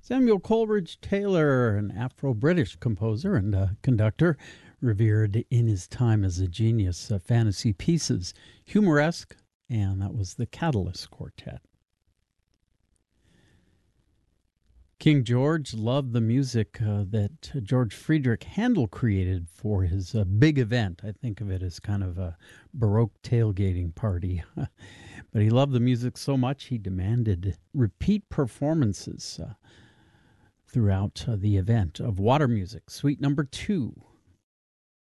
Samuel Coleridge Taylor, an Afro-British composer and conductor, revered in his time as a genius. Fantasy pieces, humoresque, and that was the Catalyst Quartet. King George loved the music that George Friedrich Handel created for his big event. I think of it as kind of a Baroque tailgating party. But he loved the music so much he demanded repeat performances throughout the event of Water Music, Suite Number 2.